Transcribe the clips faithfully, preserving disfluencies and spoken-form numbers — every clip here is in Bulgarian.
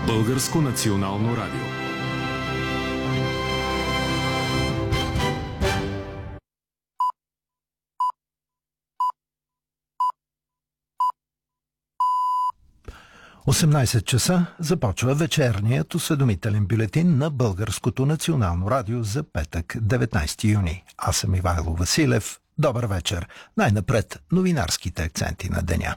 Българско национално радио. осемнайсет часа започва вечерният осведомителен бюлетин на Българското национално радио за петък, деветнайсети юни. Аз съм Ивайло Василев. Добър вечер. Най-напред новинарските акценти на деня.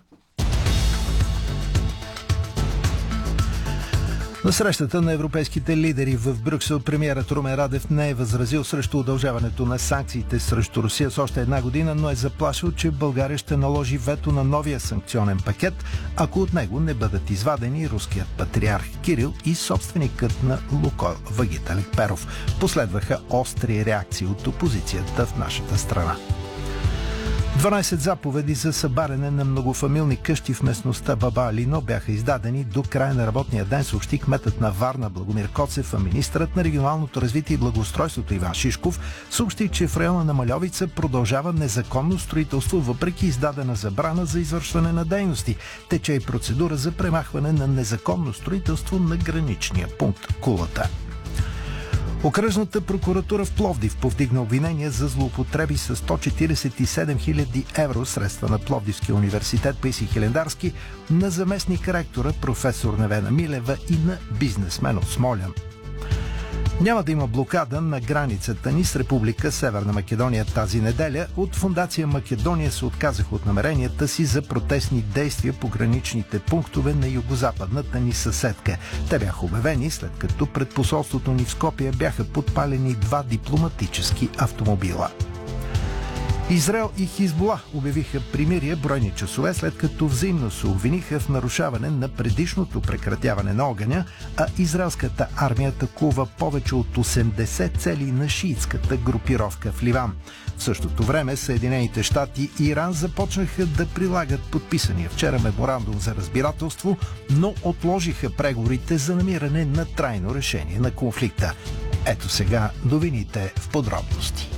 На срещата на европейските лидери в Брюксел премиерът Румен Радев не е възразил срещу удължаването на санкциите срещу Русия с още една година, но е заплашил, че България ще наложи вето на новия санкционен пакет, ако от него не бъдат извадени руският патриарх Кирил и собственикът на Лукойл Вагит Алекперов. Последваха остри реакции от опозицията в нашата страна. дванайсет заповеди за събаряне на многофамилни къщи в местността Баба Алино бяха издадени до края на работния ден, съобщи кметът на Варна Благомир Коцев, а министърът на регионалното развитие и благоустройството Иван Шишков съобщи, че в района на Мальовица продължава незаконно строителство, въпреки издадена забрана за извършване на дейности. Тече и процедура за премахване на незаконно строителство на граничния пункт Кулата. Окръжната прокуратура в Пловдив повдигна обвинения за злоупотреби с сто четирийсет и седем хиляди евро средства на Пловдивския университет Паисий Хилендарски, на заместник ректора професор Невена Милева и на бизнесмен от Смолян. Няма да има блокада на границата ни с Република Северна Македония тази неделя. От Фондация Македония се отказаха от намеренията си за протестни действия по граничните пунктове на югозападната ни съседка. Те бяха обявени след като пред посолството ни в Скопие бяха подпалени два дипломатически автомобила. Израел и Хизбула обявиха примирие броени часове, след като взаимно се обвиниха в нарушаване на предишното прекратяване на огъня, а израелската армия атакува повече от осемдесет цели на шиитската групировка в Ливан. В същото време Съединените щати и Иран започнаха да прилагат подписания вчера меморандум за разбирателство, но отложиха преговорите за намиране на трайно решение на конфликта. Ето сега новините в подробности.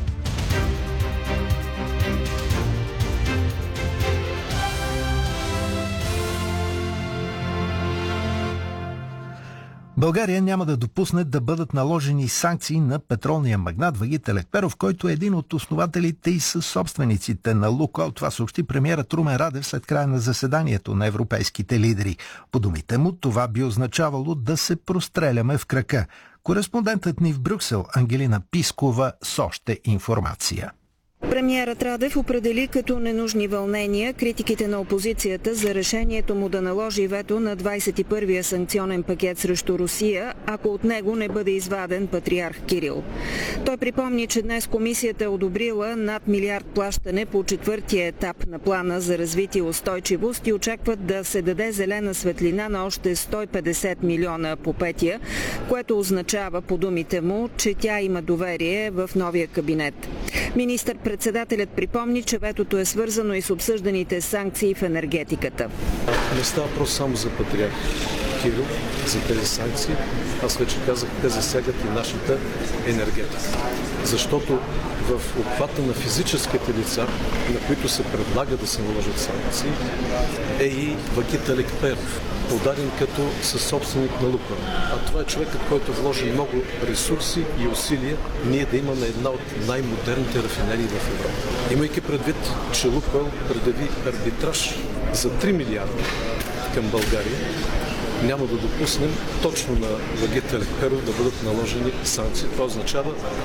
България няма да допусне да бъдат наложени санкции на петролния магнат Вагит Алекперов, който е един от основателите и със собствениците на Лукойл. Това съобщи премиерът Румен Радев след края на заседанието на европейските лидери. По думите му, това би означавало да се простреляме в крака. Кореспондентът ни в Брюксел Ангелина Пискова с още информация. Премиерът Радев определи като ненужни вълнения критиките на опозицията за решението му да наложи вето на двадесет и първия санкционен пакет срещу Русия, ако от него не бъде изваден патриарх Кирил. Той припомни, че днес комисията е одобрила над милиард плащане по четвъртия етап на плана за развитие и устойчивост и очакват да се даде зелена светлина на още сто и петдесет милиона по петия, което означава, по думите му, че тя има доверие в новия кабинет. Министър-председателят припомни, че ветото е свързано и с обсъжданите санкции в енергетиката. Не става въпрос само за патриарх Кирил, за тези санкции. Аз вече казах, те засягат и нашата енергетика. Защото в обхвата на физическите лица, на които се предлага да се наложат санкции, е и Вагит Алекперов, подаден като съсобственик на Лукойл. А това е човекът, който вложи много ресурси и усилия ние да имаме една от най-модерните рафинерии в Европа. Имайки предвид, че Лукойл предяви арбитраж за три милиарда към България, няма да допуснем точно на Вагит Алекперов да бъдат наложени санкции. Това означава